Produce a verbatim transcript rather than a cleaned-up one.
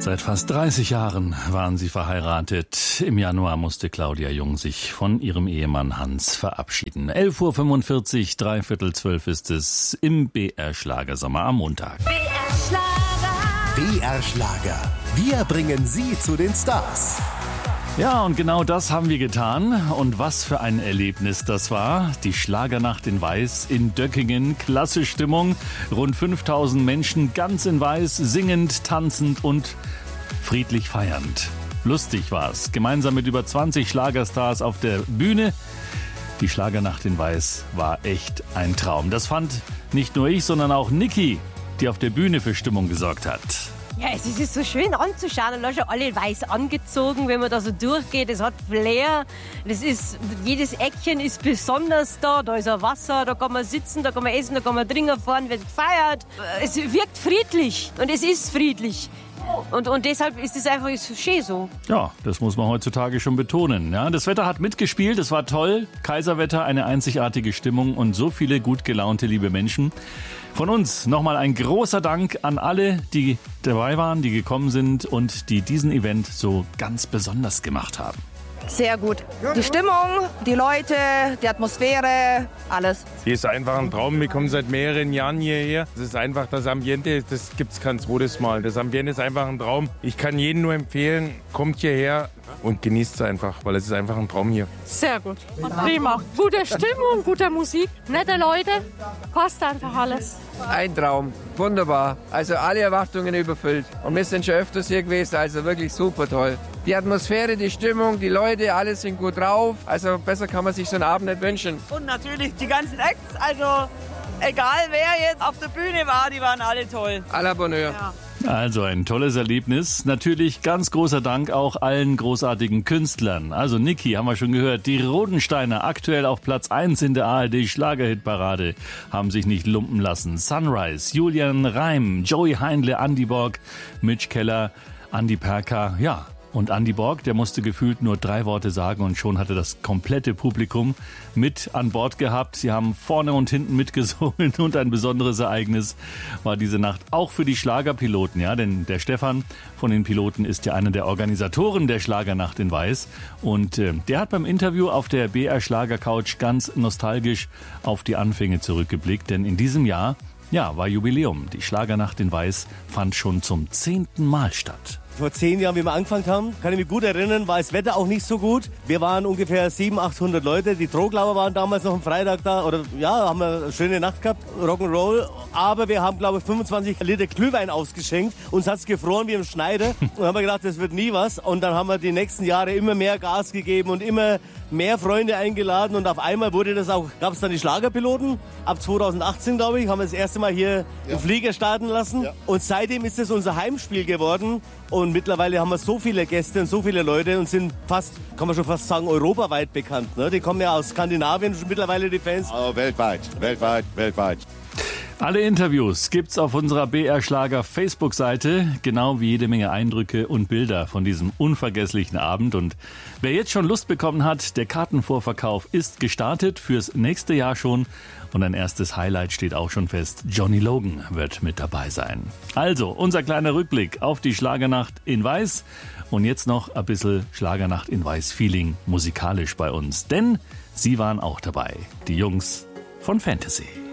Seit fast dreißig Jahren waren sie verheiratet. Im Januar musste Claudia Jung sich von ihrem Ehemann Hans verabschieden. elf Uhr fünfundvierzig, dreiviertel zwölf ist es im B R Schlagersommer am Montag. B R Schlager. B R Schlager. Wir bringen Sie zu den Stars. Ja, und genau das haben wir getan. Und was für ein Erlebnis das war. Die Schlagernacht in Weiß in Döckingen. Klasse Stimmung. Rund fünftausend Menschen ganz in Weiß, singend, tanzend und friedlich feiernd. Lustig war's. Gemeinsam mit über zwanzig Schlagerstars auf der Bühne. Die Schlagernacht in Weiß war echt ein Traum. Das fand nicht nur ich, sondern auch Niki, die auf der Bühne für Stimmung gesorgt hat. Ja, es ist so schön anzuschauen. Und da schon alle weiß angezogen, wenn man da so durchgeht. Es hat Flair. Das ist, jedes Eckchen ist besonders da. Da ist ein Wasser, da kann man sitzen, da kann man essen, da kann man trinken, fahren, wird gefeiert. Es wirkt friedlich und es ist friedlich. Und, und deshalb ist es einfach ist schön so. Ja, das muss man heutzutage schon betonen. Ja, das Wetter hat mitgespielt, es war toll. Kaiserwetter, eine einzigartige Stimmung und so viele gut gelaunte liebe Menschen. Von uns nochmal ein großer Dank an alle, die dabei waren, die gekommen sind und die diesen Event so ganz besonders gemacht haben. Sehr gut. Die Stimmung, die Leute, die Atmosphäre, alles. Hier ist einfach ein Traum. Wir kommen seit mehreren Jahren hierher. Das ist einfach das Ambiente, das gibt es kein zweites Mal. Das Ambiente ist einfach ein Traum. Ich kann jedem nur empfehlen, kommt hierher und genießt es einfach, weil es ist einfach ein Traum hier. Sehr gut. Und prima. Gute Stimmung, gute Musik, nette Leute, passt einfach alles. Ein Traum. Wunderbar. Also alle Erwartungen überfüllt. Und wir sind schon öfters hier gewesen, also wirklich super toll. Die Atmosphäre, die Stimmung, die Leute, alle sind gut drauf. Also besser kann man sich so einen Abend nicht wünschen. Und natürlich die ganzen Acts, also egal wer jetzt auf der Bühne war, die waren alle toll. À la Bonheur. Ja. Also ein tolles Erlebnis. Natürlich ganz großer Dank auch allen großartigen Künstlern. Also Niki, haben wir schon gehört, die Rodensteiner aktuell auf Platz eins in der A R D Schlagerhitparade, haben sich nicht lumpen lassen. Sunrise, Julian Reim, Joey Heinle, Andi Borg, Mitch Keller, Andi Perka, ja. Und Andi Borg, der musste gefühlt nur drei Worte sagen und schon hatte das komplette Publikum mit an Bord gehabt. Sie haben vorne und hinten mitgesungen und ein besonderes Ereignis war diese Nacht auch für die Schlagerpiloten. Ja, denn der Stefan von den Piloten ist ja einer der Organisatoren der Schlagernacht in Weiß. Und äh, der hat beim Interview auf der B R Schlager Couch ganz nostalgisch auf die Anfänge zurückgeblickt. Denn in diesem Jahr, ja, war Jubiläum. Die Schlagernacht in Weiß fand schon zum zehnten Mal statt. Vor zehn Jahren, wie wir angefangen haben, kann ich mich gut erinnern, war das Wetter auch nicht so gut. Wir waren ungefähr siebenhundert, achthundert Leute. Die Droglauer waren damals noch am Freitag da. Oder ja, haben wir eine schöne Nacht gehabt, Rock'n'Roll. Aber wir haben, glaube ich, fünfundzwanzig Liter Glühwein ausgeschenkt. Uns hat's gefroren wie im Schneider. Und dann haben wir gedacht, das wird nie was. Und dann haben wir die nächsten Jahre immer mehr Gas gegeben und immer mehr Freunde eingeladen. Und auf einmal wurde das auch, gab es dann die Schlagerpiloten. Ab zweitausendachtzehn, glaube ich, haben wir das erste Mal hier ja. den Flieger starten lassen. Ja. Und seitdem ist es unser Heimspiel geworden. Und mittlerweile haben wir so viele Gäste und so viele Leute und sind fast, kann man schon fast sagen, europaweit bekannt. Ne? Die kommen ja aus Skandinavien schon mittlerweile, die Fans. Oh, weltweit, weltweit, weltweit. Alle Interviews gibt's auf unserer B R Schlager Facebook-Seite, genau wie jede Menge Eindrücke und Bilder von diesem unvergesslichen Abend. Und wer jetzt schon Lust bekommen hat, der Kartenvorverkauf ist gestartet fürs nächste Jahr schon. Und ein erstes Highlight steht auch schon fest. Johnny Logan wird mit dabei sein. Also, unser kleiner Rückblick auf die Schlagernacht in Weiß. Und jetzt noch ein bisschen Schlagernacht in Weiß-Feeling musikalisch bei uns. Denn sie waren auch dabei, die Jungs von Fantasy.